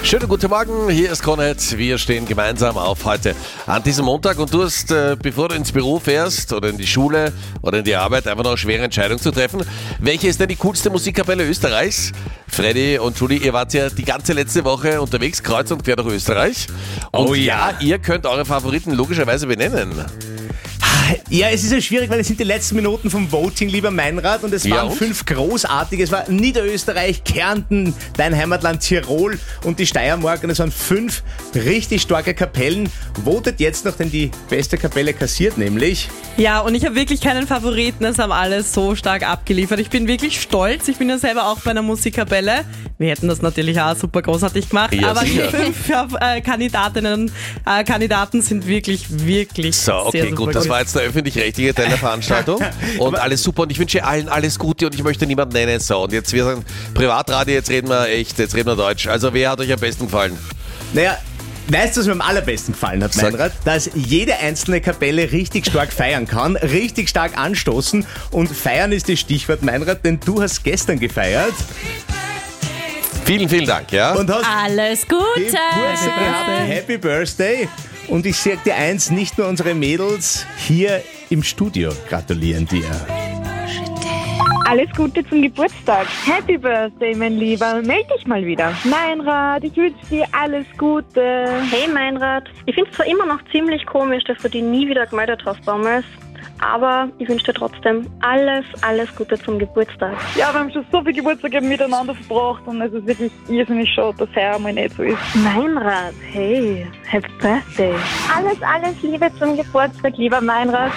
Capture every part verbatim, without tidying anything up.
Schönen guten Morgen, hier ist Konrad. Wir stehen gemeinsam auf heute an diesem Montag und du hast, äh, bevor du ins Büro fährst oder in die Schule oder in die Arbeit, einfach noch eine schwere Entscheidung zu treffen. Welche ist denn die coolste Musikkapelle Österreichs? Freddy und Julie, ihr wart ja die ganze letzte Woche unterwegs, kreuz und quer durch Österreich. Und Oh ja. ja, ihr könnt eure Favoriten logischerweise benennen. Ja, es ist ja schwierig, weil es sind die letzten Minuten vom Voting, lieber Meinrad, und es Ja, waren und? fünf großartige. Es war Niederösterreich, Kärnten, dein Heimatland Tirol und die Steiermark, und es waren fünf richtig starke Kapellen. Votet jetzt noch, denn die beste Kapelle kassiert nämlich. Ja, und ich habe wirklich keinen Favoriten, es haben alle so stark abgeliefert. Ich bin wirklich stolz, ich bin ja selber auch bei einer Musikkapelle. Wir hätten das natürlich auch super großartig gemacht, Ja, aber sicher. die fünf äh, Kandidatinnen, äh, Kandidaten sind wirklich, wirklich So, okay, sehr super gut, das war jetzt der öffentlich-rechtliche Teil der Veranstaltung und alles super und ich wünsche allen alles Gute und ich möchte niemanden nennen. So, und jetzt, wir sagen Privatradio, jetzt reden wir echt, jetzt reden wir Deutsch. Also, wer hat euch am besten gefallen? Naja, weißt du, was mir am allerbesten gefallen hat, Sag. Meinrad? Dass jede einzelne Kapelle richtig stark feiern kann, richtig stark anstoßen, und feiern ist das Stichwort, Meinrad, denn du hast gestern gefeiert Vielen, vielen Dank, ja? und hast Alles Gute! Geburtstag gehabt. Happy Birthday. Und ich sag dir eins, nicht nur unsere Mädels hier im Studio gratulieren dir. Alles Gute zum Geburtstag. Happy Birthday, mein Lieber. Meld dich mal wieder. Meinrad, ich wünsche dir alles Gute. Hey Meinrad, ich finde es zwar immer noch ziemlich komisch, dass du dich nie wieder gemeldet hast damals, aber ich wünsche dir trotzdem alles, alles Gute zum Geburtstag. Ja, wir haben schon so viele Geburtstage miteinander verbracht und es ist wirklich irrsinnig schade, dass er einmal nicht so ist. Meinrad, hey, Happy Birthday. Alles, alles Liebe zum Geburtstag, lieber Meinrad.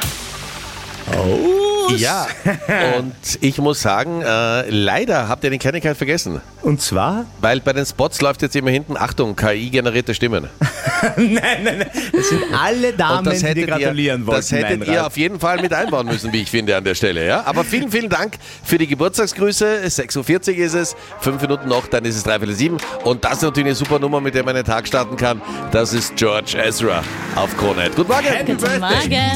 Oh. Ja, und ich muss sagen, äh, leider habt ihr eine Kleinigkeit vergessen. Und zwar? Weil bei den Spots läuft jetzt immer hinten, Achtung, K I-generierte Stimmen. nein, nein, nein. Das sind alle Damen, Und das die dir hättet, gratulieren ihr, wollten, das hättet Meinrad. ihr auf jeden Fall mit einbauen müssen, wie ich finde, an der Stelle. Ja? Aber vielen, vielen Dank für die Geburtstagsgrüße. sechs Uhr vierzig ist es, fünf Minuten noch, dann ist es dreiviertel sieben. Und das ist natürlich eine super Nummer, mit der man einen Tag starten kann. Das ist George Ezra auf Krone. Guten Morgen! Happy Guten Birthday. Morgen!